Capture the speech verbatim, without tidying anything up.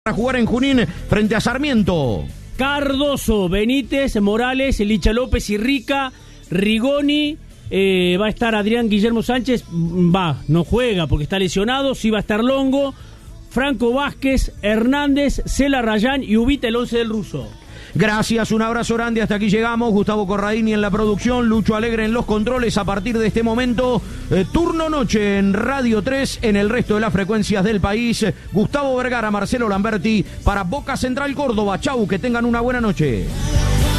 Para jugar en Junín frente a Sarmiento. Cardoso, Benítez, Morales, Licha López y Rica, Rigoni, eh, va a estar Adrián Guillermo Sánchez, va, no juega porque está lesionado, sí va a estar Longo, Franco Vázquez, Hernández, Cela Rayán y Ubita el once del Ruso. Gracias, un abrazo grande, hasta aquí llegamos. Gustavo Corradini en la producción, Lucho Alegre en los controles. A partir de este momento, eh, turno noche en Radio tres, en el resto de las frecuencias del país. Gustavo Vergara, Marcelo Lamberti para Boca Central Córdoba. Chau, que tengan una buena noche.